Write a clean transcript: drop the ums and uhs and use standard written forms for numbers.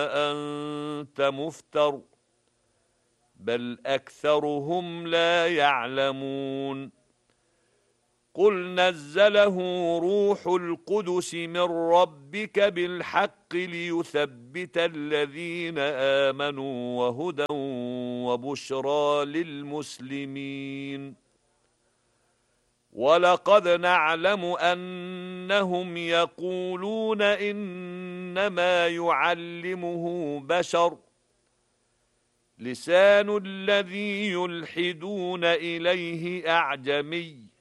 أنت مفتر بل أكثرهم لا يعلمون قل نزله روح القدس من ربك بالحق ليثبت الذين آمنوا وهدى وبشرى للمسلمين ولقد نعلم أنهم يقولون إنما يعلمه بشر لسان الذي يلحدون إليه أعجمي